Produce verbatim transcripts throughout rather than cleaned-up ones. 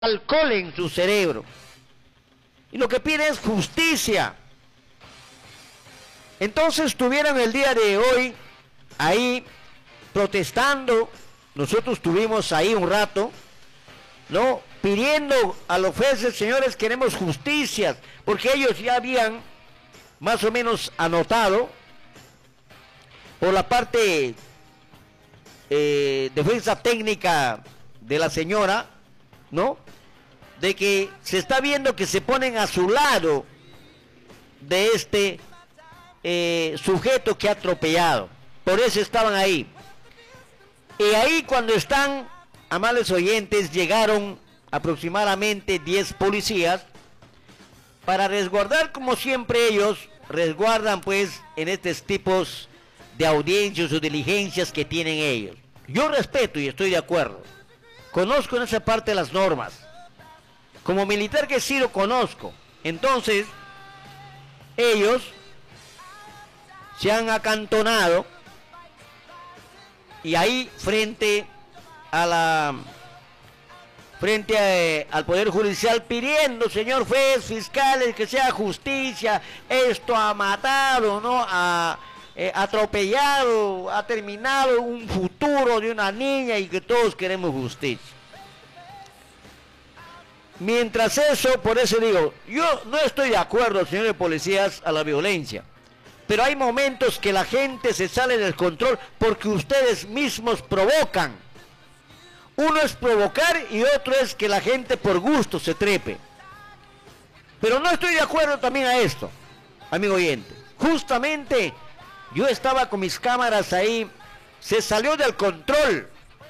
alcohol en su cerebro. Y lo que pide es justicia. Entonces estuvieron el día de hoy ahí protestando. Nosotros estuvimos ahí un rato, ¿no? Pidiendo a los jueces, señores, queremos justicia, porque ellos ya habían más o menos anotado por la parte eh, defensa técnica de la señora, ¿no? De que se está viendo que se ponen a su lado de este eh, sujeto que ha atropellado. Por eso estaban ahí. Y ahí cuando están, amables oyentes, llegaron aproximadamente diez policías para resguardar, como siempre ellos resguardan pues en estos tipos de audiencias o diligencias que tienen ellos. Yo respeto y estoy de acuerdo. Conozco en esa parte las normas. Como militar que sí lo conozco. Entonces, ellos se han acantonado y ahí frente a la frente a, al Poder Judicial pidiendo, señor juez, fiscales, que sea justicia, esto ha matado, ¿no? Ha eh, atropellado, ha terminado un futuro de una niña y que todos queremos justicia. Mientras eso, por eso digo, yo no estoy de acuerdo, señores policías, a la violencia. Pero hay momentos que la gente se sale del control porque ustedes mismos provocan. Uno es provocar y otro es que la gente por gusto se trepe. Pero no estoy de acuerdo también a esto, amigo oyente. Justamente yo estaba con mis cámaras ahí, se salió del control.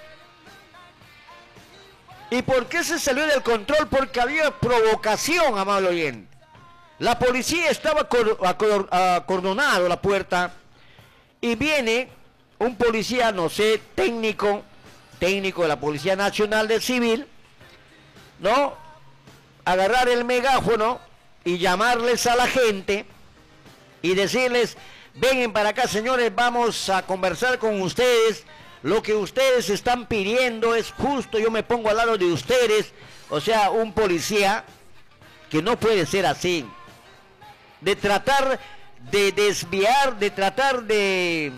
¿Y por qué se salió del control? Porque había provocación, amable oyente. La policía estaba acordonado la puerta y viene un policía, no sé, técnico, técnico de la Policía Nacional de Civil, ¿no? Agarrar el megáfono y llamarles a la gente y decirles, vengan para acá, señores, vamos a conversar con ustedes. Lo que ustedes están pidiendo es justo, yo me pongo al lado de ustedes. O sea, un policía que no puede ser así. De tratar de desviar, de tratar de...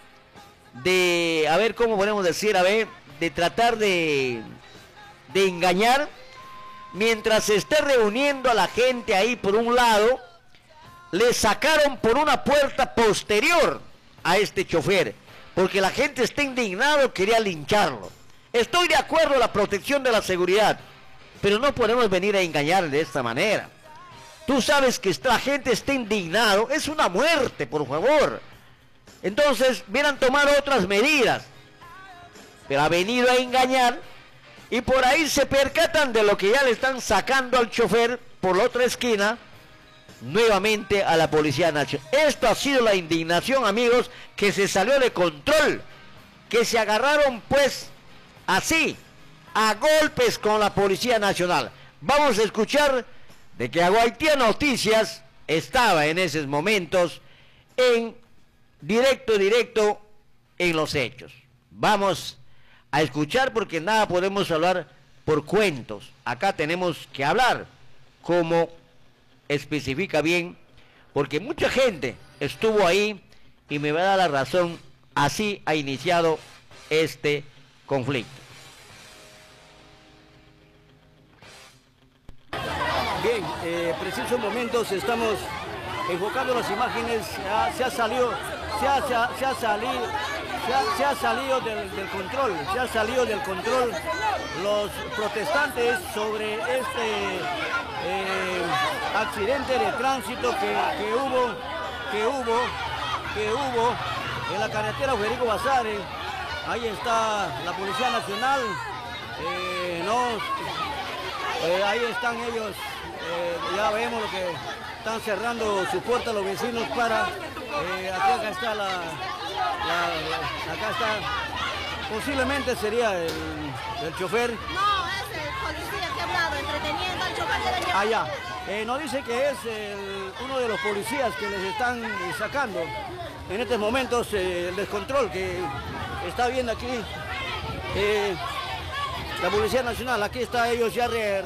De, a ver, ¿cómo podemos decir? A ver, de tratar de... De engañar. Mientras se esté reuniendo a la gente ahí por un lado, le sacaron por una puerta posterior a este chofer. Porque la gente está indignado, quería lincharlo. Estoy de acuerdo en la protección de la seguridad, pero no podemos venir a engañar de esta manera. Tú sabes que la gente está indignado, es una muerte, por favor. Entonces, hubieran tomado otras medidas, pero ha venido a engañar y por ahí se percatan de lo que ya le están sacando al chofer por la otra esquina, nuevamente a la Policía Nacional. Esto ha sido la indignación, amigos, que se salió de control, que se agarraron pues así, a golpes con la Policía Nacional. Vamos a escuchar de que Aguaitía Noticias estaba en esos momentos en directo, directo en los hechos. Vamos a escuchar porque nada podemos hablar por cuentos. Acá tenemos que hablar como especifica bien, porque mucha gente estuvo ahí y me va a dar la razón. Así ha iniciado este conflicto. Bien, eh, precisos momentos estamos enfocando las imágenes. Se ha, se ha salido, se ha, se ha, se ha salido, se ha, se ha salido del, del control, se ha salido del control los protestantes sobre este eh, accidente de tránsito que, que hubo, que hubo, que hubo en la carretera Federico Basadre. Ahí está la Policía Nacional, eh, no, eh, ahí están ellos, eh, ya vemos lo que están cerrando su puerta a los vecinos para, eh, aquí acá está la, la, la, acá está, posiblemente sería el, el chofer. No, es el policía que ha hablado, entreteniendo al chofer de la... Ah, ya. Eh, nos dice que es el, uno de los policías que les están eh, sacando en estos momentos eh, el descontrol que está viendo aquí. Eh, La Policía Nacional, aquí está ellos ya re-